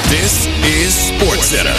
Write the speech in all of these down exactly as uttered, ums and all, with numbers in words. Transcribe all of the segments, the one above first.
This is SportsCenter.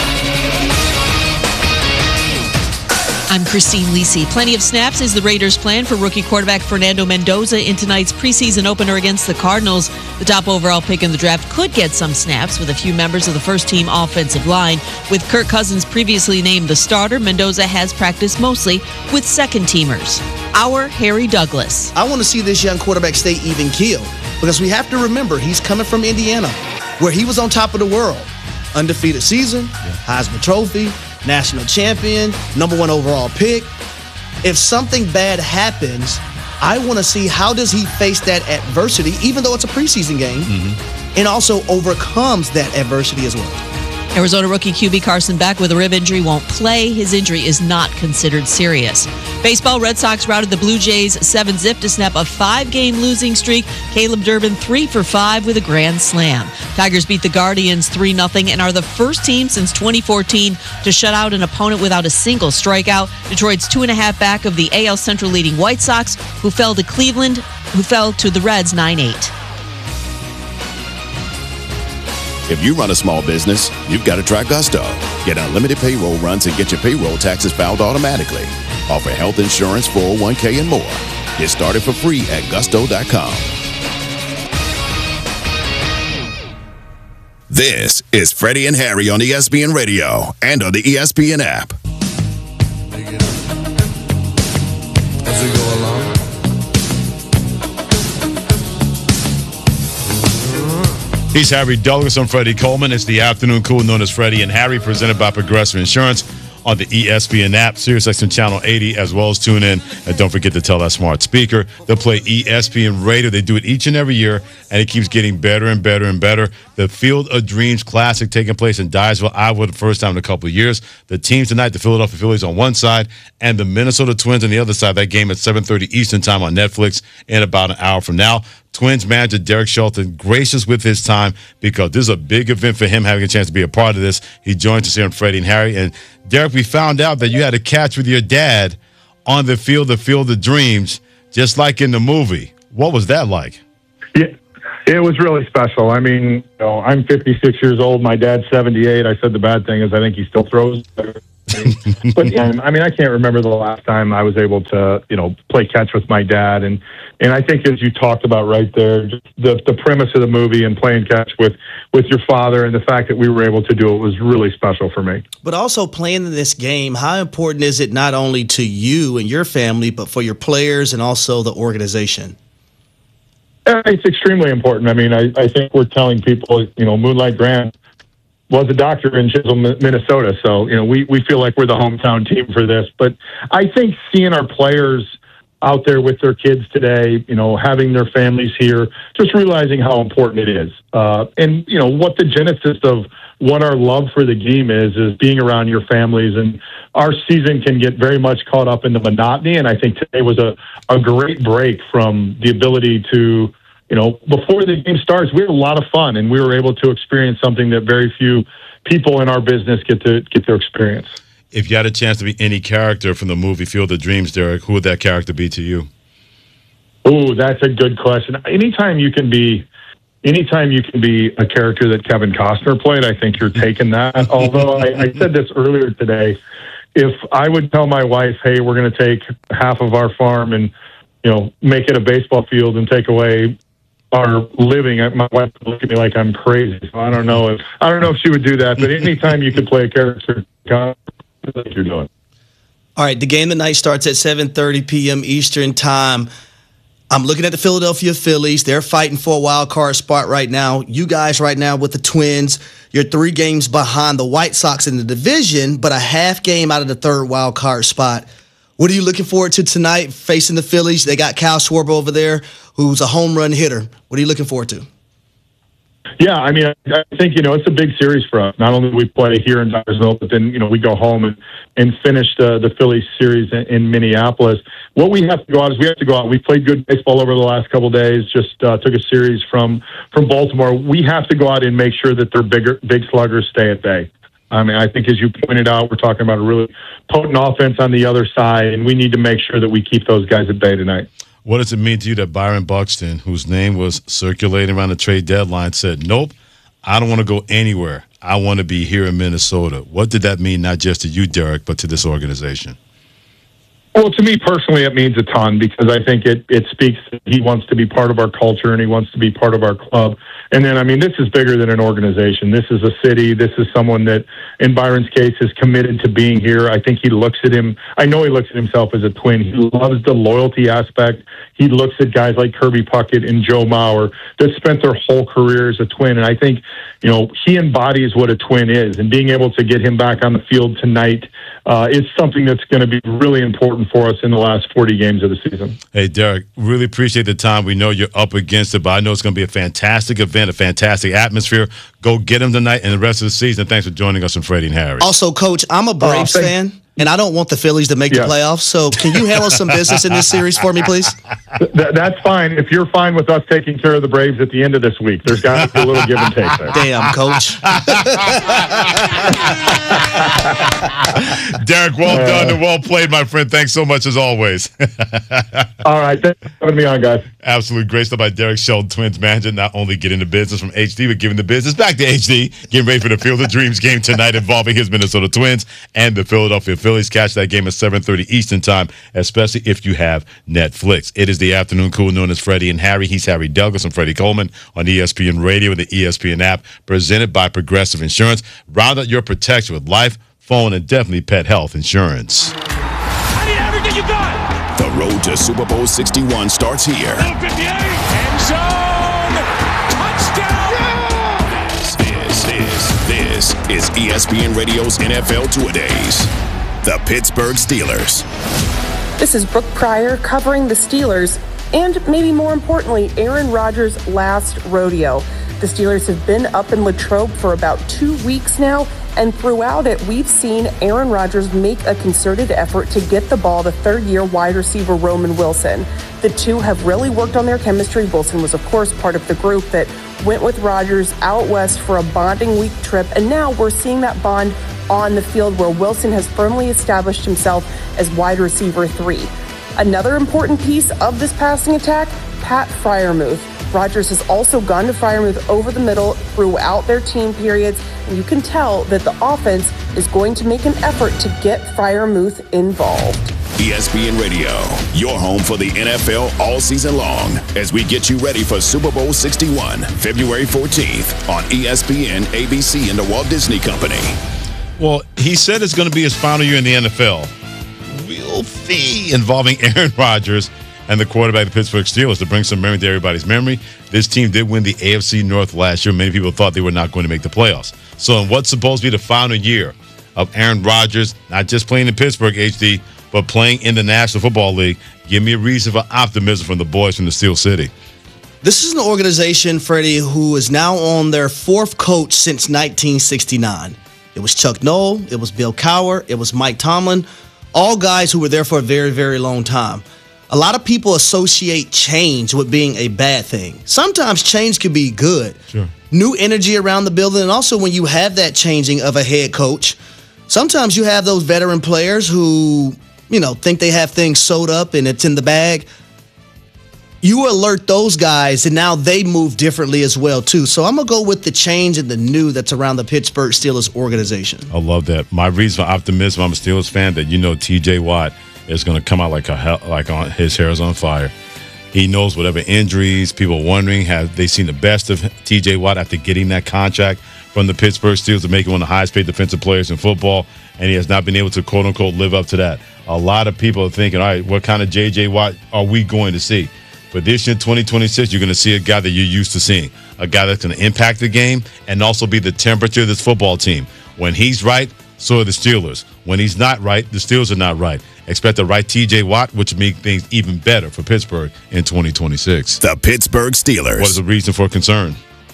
I'm Christine Lisi. Plenty of snaps is the Raiders' plan for rookie quarterback Fernando Mendoza in tonight's preseason opener against the Cardinals. The top overall pick in the draft could get some snaps with a few members of the first-team offensive line. With Kirk Cousins previously named the starter, Mendoza has practiced mostly with second-teamers. Our Harry Douglas. I want to see this young quarterback stay even keel because we have to remember he's coming from Indiana, where he was on top of the world. Undefeated season, Heisman Trophy, national champion, number one overall pick. If something bad happens, I want to see how does he face that adversity, even though it's a preseason game, mm-hmm. and also overcomes that adversity as well. Arizona rookie Q B Carson Beck with a rib injury won't play. His injury is not considered serious. Baseball, Red Sox routed the Blue Jays seven zip to snap a five-game losing streak. Caleb Durbin three for five with a grand slam. Tigers beat the Guardians three nothing and are the first team since twenty fourteen to shut out an opponent without a single strikeout. Detroit's two and a half back of the A L Central leading White Sox, who fell to Cleveland, who fell to the Reds nine eight. If you run a small business, you've got to try Gusto. Get unlimited payroll runs and get your payroll taxes filed automatically. Offer health insurance, four oh one k, and more. Get started for free at gusto dot com. This is Freddie and Harry on E S P N Radio and on the E S P N app. As we go along. He's Harry Douglas. I'm Freddie Coleman. It's the afternoon cool known as Freddie and Harry, presented by Progressive Insurance on the E S P N app, SiriusXM Channel eighty, as well as tune in. And don't forget to tell that smart speaker. They'll play E S P N Radio. They do it each and every year, and it keeps getting better and better and better. The Field of Dreams Classic taking place in Dyersville, Iowa, the first time in a couple of years. The teams tonight, the Philadelphia Phillies on one side and the Minnesota Twins on the other side. That game at seven thirty Eastern time on Netflix in about an hour from now. Twins manager Derek Shelton gracious with his time because this is a big event for him having a chance to be a part of this. He joins us here on Freddie and Harry. And Derek, we found out that you had a catch with your dad on the field, the Field of Dreams, just like in the movie. What was that like? Yeah, it was really special. I mean, you know, I'm fifty-six years old. My dad's seventy-eight. I said the bad thing is I think he still throws. But yeah, I mean, I can't remember the last time I was able to, you know, play catch with my dad. And, and I think as you talked about right there, just the, the premise of the movie and playing catch with, with your father and the fact that we were able to do it was really special for me. But also playing in this game, how important is it not only to you and your family, but for your players and also the organization? It's extremely important. I mean, I, I think we're telling people, you know, Moonlight Grant was a doctor in Chisholm, Minnesota. So, you know, we, we feel like we're the hometown team for this. But I think seeing our players out there with their kids today, you know, having their families here, just realizing how important it is. Uh, and, you know, what the genesis of what our love for the game is, is being around your families. And our season can get very much caught up in the monotony. And I think today was a, a great break from the ability to, you know, before the game starts, we had a lot of fun, and we were able to experience something that very few people in our business get to get to experience. If you had a chance to be any character from the movie Field of Dreams, Derek, who would that character be to you? Oh, that's a good question. Anytime you can be, anytime you can be a character that Kevin Costner played, I think you're taking that. Although I, I said this earlier today, if I would tell my wife, "Hey, we're going to take half of our farm and, you know, make it a baseball field and take away our living," my wife would look at me like I'm crazy. So I don't know if I don't know if she would do that. But anytime you can play a character, like you're doing. All right, the game tonight starts at seven thirty p.m. Eastern time. I'm looking at the Philadelphia Phillies. They're fighting for a wild card spot right now. You guys right now with the Twins, you're three games behind the White Sox in the division, but a half game out of the third wild card spot. What are you looking forward to tonight facing the Phillies? They got Kyle Schwarber over there, who's a home run hitter. What are you looking forward to? Yeah, I mean, I think, you know, it's a big series for us. Not only do we play here in Dyersville, but then, you know, we go home and, and finish the, the Phillies series in, in Minneapolis. What we have to go out is we have to go out. We played good baseball over the last couple of days, just uh, took a series from, from Baltimore. We have to go out and make sure that their bigger, big sluggers stay at bay. I mean, I think as you pointed out, we're talking about a really potent offense on the other side, and we need to make sure that we keep those guys at bay tonight. What does it mean to you that Byron Buxton, whose name was circulating around the trade deadline, said, "Nope, I don't want to go anywhere. I want to be here in Minnesota. What did that mean, not just to you, Derek, but to this organization? Well, to me personally, it means a ton because I think it, it speaks that he wants to be part of our culture and he wants to be part of our club. And then, I mean, this is bigger than an organization. This is a city. This is someone that, in Byron's case, is committed to being here. I think he looks at him. I know he looks at himself as a twin. He loves the loyalty aspect. He looks at guys like Kirby Puckett and Joe Mauer that spent their whole career as a twin. And I think, you know, he embodies what a twin is. And being able to get him back on the field tonight uh, is something that's going to be really important for us in the last forty games of the season. Hey, Derek, really appreciate the time. We know you're up against it, but I know it's going to be a fantastic event, a fantastic atmosphere. Go get them tonight and the rest of the season. Thanks for joining us on Freddie and Harry. Also, Coach, I'm a Braves uh, fan, and I don't want the Phillies to make yeah. the playoffs, so can you handle some business in this series for me, please? Th- that's fine. If you're fine with us taking care of the Braves at the end of this week, there's got to be a little give and take there. Damn, Coach. Derek, well done and well played, my friend. Thanks so much as always. All right. Thanks for having me on, guys. Absolutely great stuff by Derek Shelton, Twins manager, not only getting the business from H D, but giving the business back to H D. Getting ready for the Field of Dreams game tonight involving his Minnesota Twins and the Philadelphia Phillies. Catch that game at seven thirty Eastern time, especially if you have Netflix. It is the afternoon cool known as Freddie and Harry. He's Harry Douglas and Freddie Coleman on E S P N Radio and the E S P N app, presented by Progressive Insurance. Round out your protection with life, phone, and definitely pet health insurance. I need everything you got. The road to Super Bowl sixty-one starts here. End zone. Touchdown. This, this, this is E S P N Radio's N F L Two-A-Days. The Pittsburgh Steelers. This is Brooke Pryor covering the Steelers and, maybe more importantly, Aaron Rodgers' last rodeo. The Steelers have been up in Latrobe for about two weeks now, and throughout it, we've seen Aaron Rodgers make a concerted effort to get the ball to third-year wide receiver Roman Wilson. The two have really worked on their chemistry. Wilson was, of course, part of the group that went with Rodgers out west for a bonding week trip, and now we're seeing that bond on the field where Wilson has firmly established himself as wide receiver three. Another important piece of this passing attack, Pat Freiermuth. Rodgers has also gone to Freiermuth over the middle throughout their team periods, and you can tell that the offense is going to make an effort to get Freiermuth involved. E S P N Radio, your home for the N F L all season long, as we get you ready for Super Bowl sixty-one, February fourteenth on E S P N, A B C, and the Walt Disney Company. Well, he said it's going to be his final year in the N F L. We'll see, involving Aaron Rodgers and the quarterback of the Pittsburgh Steelers. To bring some memory to everybody's memory, this team did win the A F C North last year. Many people thought they were not going to make the playoffs. So in what's supposed to be the final year of Aaron Rodgers, not just playing in Pittsburgh, H D, but playing in the National Football League, give me a reason for optimism from the boys from the Steel City. This is an organization, Freddie, who is now on their fourth coach since nineteen sixty-nine. It was Chuck Noll, it was Bill Cowher, it was Mike Tomlin, all guys who were there for a very, very long time. A lot of people associate change with being a bad thing. Sometimes change can be good. Sure. New energy around the building, and also when you have that changing of a head coach, sometimes you have those veteran players who, you know, think they have things sewed up and it's in the bag. You alert those guys, and now they move differently as well, too. So I'm going to go with the change and the new that's around the Pittsburgh Steelers organization. I love that. My reason for optimism, I'm a Steelers fan, that you know T J Watt is going to come out like a hell, like on his hair is on fire. He knows whatever injuries, people wondering, have they seen the best of T J Watt after getting that contract from the Pittsburgh Steelers to make him one of the highest paid defensive players in football, and he has not been able to, quote-unquote, live up to that. A lot of people are thinking, all right, what kind of J J Watt are we going to see? But this year, twenty twenty-six, you're going to see a guy that you're used to seeing, a guy that's going to impact the game and also be the temperature of this football team. When he's right, so are the Steelers. When he's not right, the Steelers are not right. Expect the right T J Watt, which will make things even better for Pittsburgh in twenty twenty-six. The Pittsburgh Steelers. What is the reason for concern?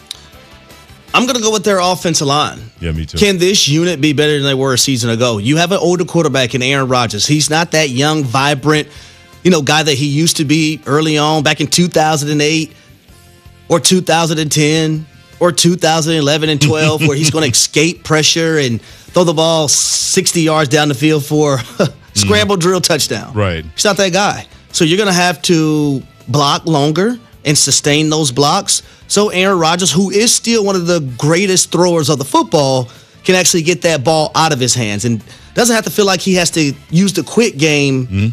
I'm going to go with their offensive line. Yeah, me too. Can this unit be better than they were a season ago? You have an older quarterback in Aaron Rodgers. He's not that young, vibrant, you know, guy that he used to be early on back in two thousand eight or two thousand ten or two thousand eleven and twelve, where he's going to escape pressure and throw the ball sixty yards down the field for a scramble drill touchdown. Right. He's not that guy. So you're going to have to block longer and sustain those blocks. So Aaron Rodgers, who is still one of the greatest throwers of the football, can actually get that ball out of his hands and doesn't have to feel like he has to use the quick game mm-hmm.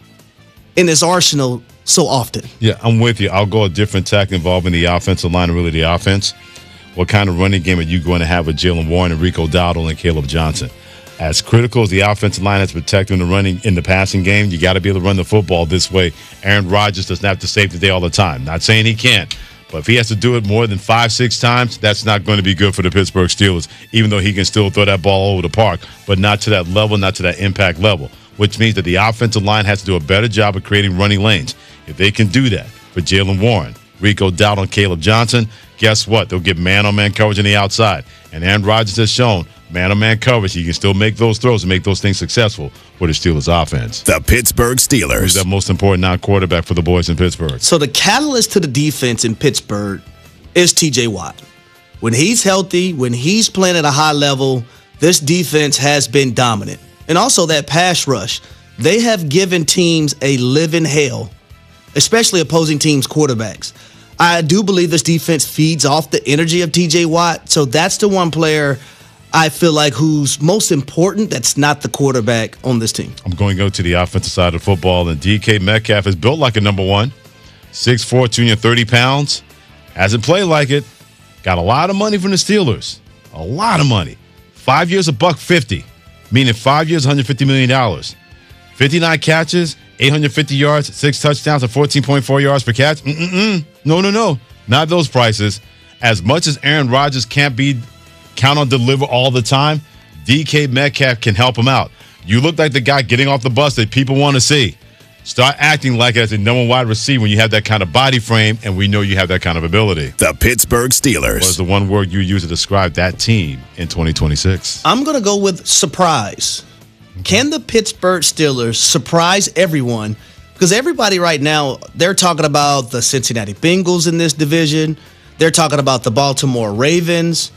in his arsenal so often. Yeah, I'm with you. I'll go a different tack involving the offensive line and really the offense. What kind of running game are you going to have with Jaylen Warren and Rico Dowdle and Caleb Johnson? As critical as the offensive line has protected the running in the passing game, you got to be able to run the football this way. Aaron Rodgers doesn't have to save the day all the time. Not saying he can't, but if he has to do it more than five, six times, that's not going to be good for the Pittsburgh Steelers, even though he can still throw that ball over the park, but not to that level, not to that impact level, which means that the offensive line has to do a better job of creating running lanes. If they can do that for Jaylen Warren, Rico Dowdle, and Caleb Johnson, guess what? They'll get man-on-man coverage on the outside. And Aaron Rodgers has shown man-on-man coverage, he can still make those throws and make those things successful for the Steelers offense. The Pittsburgh Steelers. Who's that most important non-quarterback for the boys in Pittsburgh? So the catalyst to the defense in Pittsburgh is T J Watt. When he's healthy, when he's playing at a high level, this defense has been dominant. And also that pass rush. They have given teams a living hell, especially opposing teams' quarterbacks. I do believe this defense feeds off the energy of T J Watt. So that's the one player I feel like who's most important that's not the quarterback on this team. I'm going to go to the offensive side of football, and D K Metcalf is built like a number one. six foot four, two hundred thirty pounds. Hasn't played like it. Got a lot of money from the Steelers. A lot of money. Five years, a buck fifty. Meaning five years, one hundred fifty million dollars. fifty-nine catches, eight hundred fifty yards, six touchdowns, and fourteen point four yards per catch. Mm-mm-mm. No, no, no. Not those prices. As much as Aaron Rodgers can't be count on deliver all the time, D K Metcalf can help him out. You look like the guy getting off the bus that people want to see. Start acting like as a number one wide receiver when you have that kind of body frame, and we know you have that kind of ability. The Pittsburgh Steelers. What is the one word you use to describe that team in twenty twenty-six? I'm going to go with surprise. Can the Pittsburgh Steelers surprise everyone? Because everybody right now, they're talking about the Cincinnati Bengals in this division. They're talking about the Baltimore Ravens.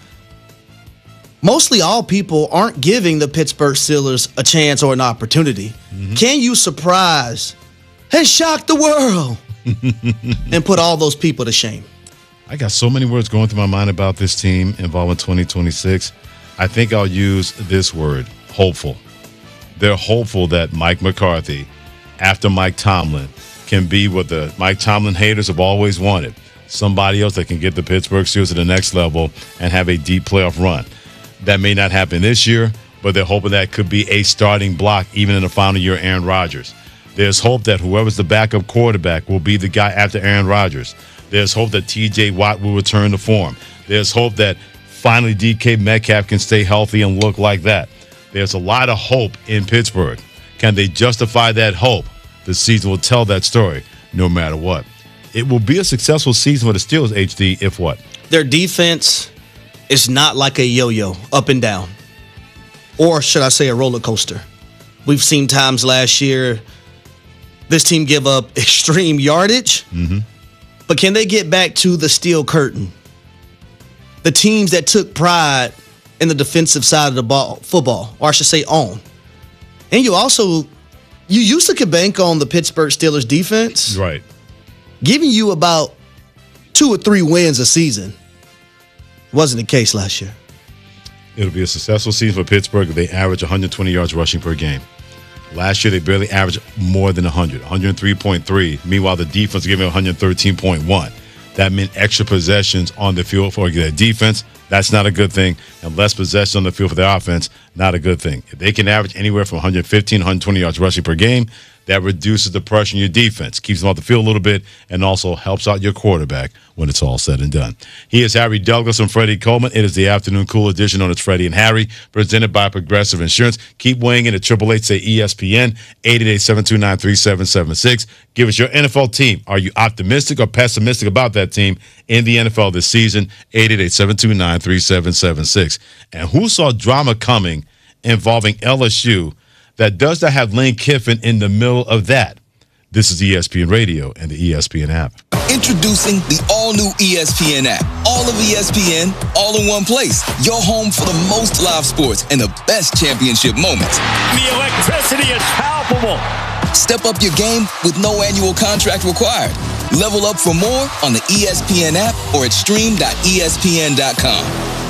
Mostly all people aren't giving the Pittsburgh Steelers a chance or an opportunity. Mm-hmm. Can you surprise and shock the world and put all those people to shame? I got so many words going through my mind about this team involving twenty twenty-six. I think I'll use this word, hopeful. They're hopeful that Mike McCarthy, after Mike Tomlin, can be what the Mike Tomlin haters have always wanted. Somebody else that can get the Pittsburgh Steelers to the next level and have a deep playoff run. That may not happen this year, but they're hoping that could be a starting block even in the final year of Aaron Rodgers. There's hope that whoever's the backup quarterback will be the guy after Aaron Rodgers. There's hope that T J Watt will return to form. There's hope that finally D K Metcalf can stay healthy and look like that. There's a lot of hope in Pittsburgh. Can they justify that hope? The season will tell that story no matter what. It will be a successful season for the Steelers, H D, if what? Their defense is not like a yo-yo, up and down. Or should I say a roller coaster. We've seen times last year this team give up extreme yardage, mm-hmm. but can they get back to the steel curtain? The teams that took pride in the defensive side of the ball, football, or I should say on. And you also, you used to could bank on the Pittsburgh Steelers defense. Right. Giving you about two or three wins a season. Wasn't the case last year. It'll be a successful season for Pittsburgh if they average one hundred twenty yards rushing per game. Last year, they barely averaged more than one hundred, one hundred three point three. Meanwhile, the defense gave them one hundred thirteen point one. That meant extra possessions on the field for their defense. That's not a good thing. And less possessions on the field for their offense, not a good thing. If they can average anywhere from one hundred fifteen, one hundred twenty yards rushing per game, that reduces the pressure on your defense, keeps them off the field a little bit, and also helps out your quarterback when it's all said and done. He is Harry Douglas and Freddie Coleman. It is the Afternoon Cool edition on It's Freddie and Harry, presented by Progressive Insurance. Keep weighing in at eight eight eight, say E S P N, eight eight eight, seven two nine, three seven seven six. Give us your N F L team. Are you optimistic or pessimistic about that team in the N F L this season? eight eight eight, seven two nine, three seven seven six. And who saw drama coming involving L S U that does not have Lane Kiffin in the middle of that? This is E S P N Radio and the E S P N app. Introducing the all-new E S P N app. All of E S P N, all in one place. Your home for the most live sports and the best championship moments. The electricity is palpable. Step up your game with no annual contract required. Level up for more on the E S P N app or at stream dot E S P N dot com.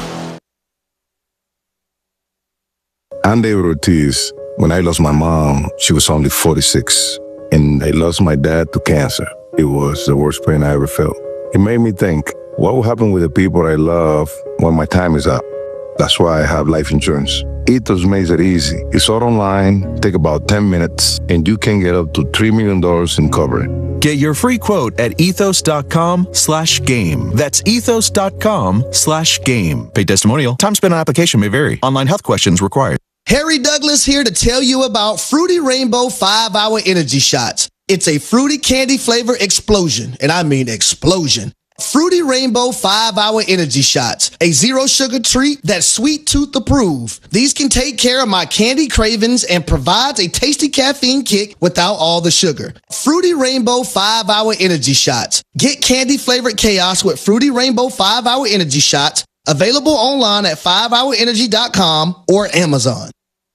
I'm David Ortiz. When I lost my mom, she was only forty-six. And I lost my dad to cancer. It was the worst pain I ever felt. It made me think, what will happen with the people I love when my time is up? That's why I have life insurance. Ethos makes it easy. It's all online, take about ten minutes, and you can get up to three million dollars in coverage. Get your free quote at ethos.com slash game. That's ethos.com slash game. Paid testimonial. Time spent on application may vary. Online health questions required. Harry Douglas here to tell you about Fruity Rainbow five hour Energy Shots. It's a fruity candy flavor explosion, and I mean explosion. Fruity Rainbow five hour Energy Shots, a zero sugar treat that's sweet tooth approved. These can take care of my candy cravings and provides a tasty caffeine kick without all the sugar. Fruity Rainbow five hour Energy Shots. Get candy flavored chaos with Fruity Rainbow five hour Energy Shots. Available online at five hour energy dot com or Amazon.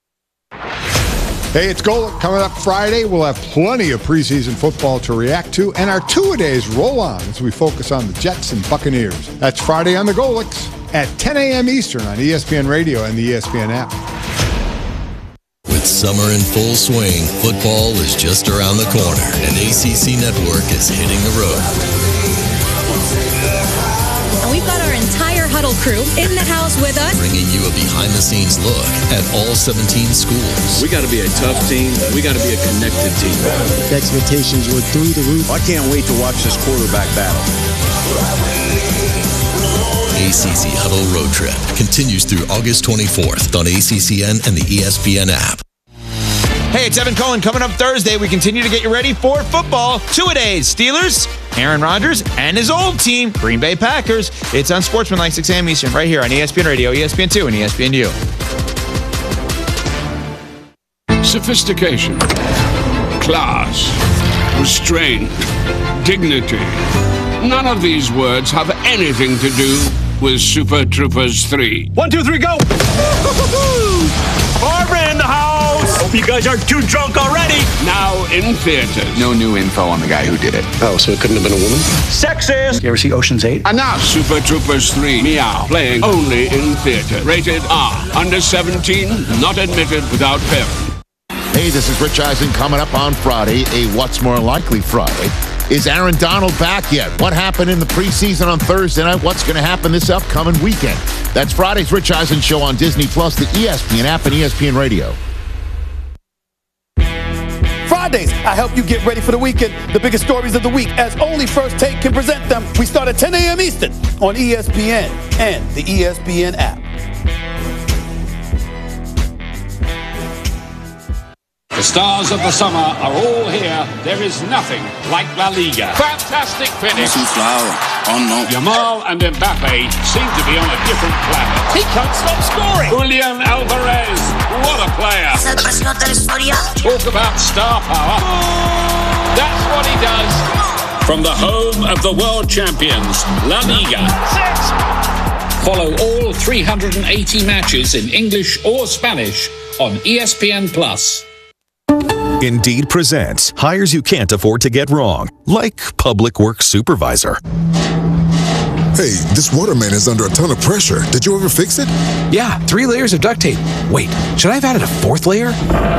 Hey, it's Golic. Coming up Friday, we'll have plenty of preseason football to react to, and our two-a-days roll on as we focus on the Jets and Buccaneers. That's Friday on the Golics at ten a.m. Eastern on E S P N Radio and the E S P N app. With summer in full swing, football is just around the corner, and A C C Network is hitting the road. And we've got our entire Huddle crew in the house with us, bringing you a behind-the-scenes look at all seventeen schools. We got to be a tough team. We got to be a connected team. The expectations were through the roof. I can't wait to watch this quarterback battle. A C C Huddle Road Trip continues through August twenty-fourth on A C C N and the E S P N app. Hey, it's Evan Cohen. Coming up Thursday, we continue to get you ready for football. Two-a-days. Steelers, Aaron Rodgers, and his old team, Green Bay Packers. It's on Sportsmanlike, six a.m. Eastern, right here on E S P N Radio, E S P N two, and E S P N U. Sophistication, class, restraint, dignity. None of these words have anything to do with Super Troopers three. One, two, three, go! Barbara in the house! Hope you guys aren't too drunk already. Now in theaters. No new info on the guy who did it. Oh, so it couldn't have been a woman? Sexist! You ever see Ocean's eight? And now Super Troopers three, Meow, playing only in theater. Rated R. Under seventeen, not admitted without parent. Hey, this is Rich Eisen coming up on Friday, a What's More Likely Friday. Is Aaron Donald back yet? What happened in the preseason on Thursday night? What's going to happen this upcoming weekend? That's Friday's Rich Eisen Show on Disney Plus, the E S P N app, and E S P N Radio. Fridays, I help you get ready for the weekend. The biggest stories of the week, as only First Take can present them. We start at ten a.m. Eastern on E S P N and the E S P N app. The stars of the summer are all here. There is nothing like La Liga. Fantastic finish. Yamal and Mbappe seem to be on a different planet. He can't stop scoring. Julian Alvarez, what a player. Talk about star power. That's what he does. From the home of the world champions, La Liga. Follow all three hundred eighty matches in English or Spanish on E S P N Plus. Indeed presents hires you can't afford to get wrong, like public works supervisor. Hey, this waterman is under a ton of pressure. Did you ever fix it? Yeah, three layers of duct tape. Wait, should I have added a fourth layer?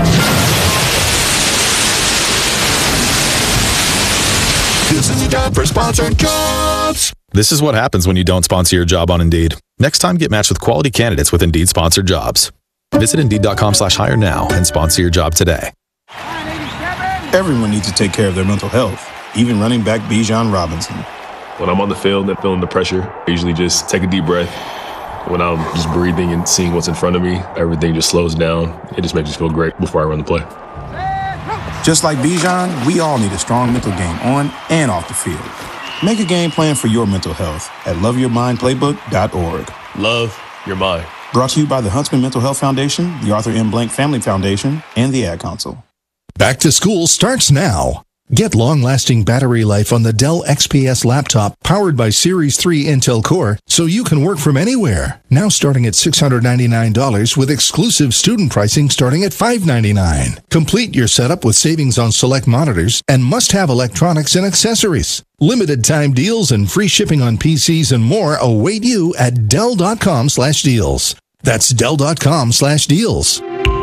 This is a job for sponsored jobs. This is what happens when you don't sponsor your job on Indeed. Next time, get matched with quality candidates with Indeed sponsored jobs. Visit Indeed.com slash hire now and sponsor your job today. Everyone needs to take care of their mental health, even running back Bijan Robinson. When I'm on the field and feeling the pressure, I usually just take a deep breath. When I'm just breathing and seeing what's in front of me, everything just slows down. It just makes me feel great before I run the play. Just like Bijan, we all need a strong mental game on and off the field. Make a game plan for your mental health at love your mind playbook dot org. Love your mind. Brought to you by the Huntsman Mental Health Foundation, the Arthur M. Blank Family Foundation, and the Ad Council. Back to school starts now. Get long-lasting battery life on the Dell X P S laptop powered by Series three Intel Core so you can work from anywhere. Now starting at six hundred ninety-nine dollars with exclusive student pricing starting at five hundred ninety-nine dollars. Complete your setup with savings on select monitors and must-have electronics and accessories. Limited time deals and free shipping on P Cs and more await you at Dell.com slash deals. That's Dell.com slash deals.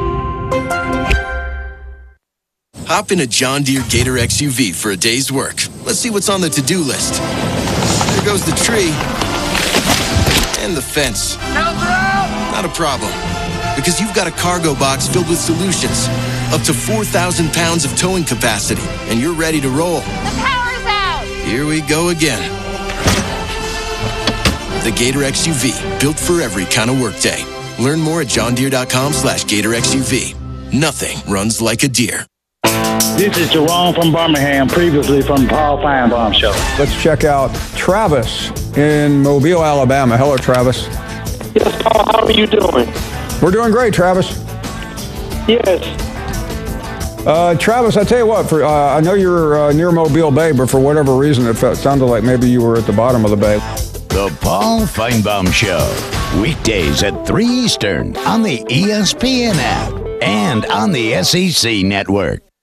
Hop in a John Deere Gator X U V for a day's work. Let's see what's on the to-do list. There goes the tree. And the fence. Not a problem. Because you've got a cargo box filled with solutions. Up to four thousand pounds of towing capacity. And you're ready to roll. The power's out! Here we go again. The Gator X U V. Built for every kind of workday. Learn more at johndeere.com slash Gator X U V. Nothing runs like a deer. This is Jerome from Birmingham, previously from the Paul Feinbaum Show. Let's check out Travis in Mobile, Alabama. Hello, Travis. Yes, Paul, how are you doing? We're doing great, Travis. Yes. Uh, Travis, I tell you what, for uh, I know you're uh, near Mobile Bay, but for whatever reason, it felt, sounded like maybe you were at the bottom of the bay. The Paul Feinbaum Show, weekdays at three Eastern on the E S P N app and on the S E C network.